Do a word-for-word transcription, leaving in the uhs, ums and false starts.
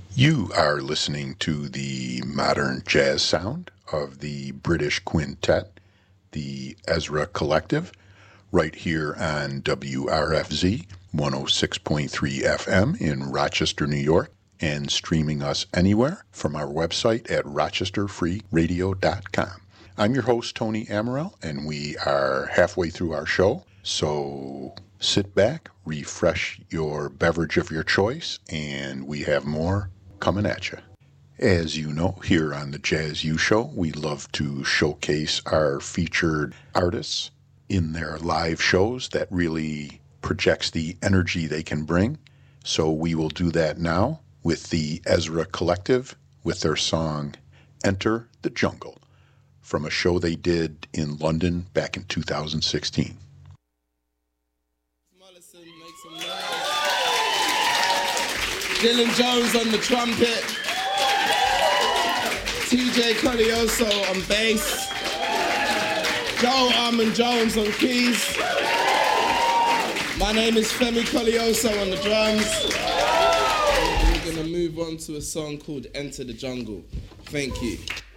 You are listening to the modern jazz sound of the British quintet, the Ezra Collective, right here on W R F Z one oh six point three F M in Rochester, New York, and streaming us anywhere from our website at rochester free radio dot com. I'm your host, Tony Amaral, and we are halfway through our show, so sit back, refresh your beverage of your choice, and we have more coming at you. As you know, here on the Jazz U Show, we love to showcase our featured artists in their live shows that really projects the energy they can bring. So we will do that now with the Ezra Collective with their song Enter the Jungle from a show they did in London back in two thousand sixteen. Dylan Jones on the trumpet, T J Colioso on bass, Joe Armand Jones on keys. My name is Femi Colioso on the drums. We're gonna move on to a song called Enter the Jungle. Thank you.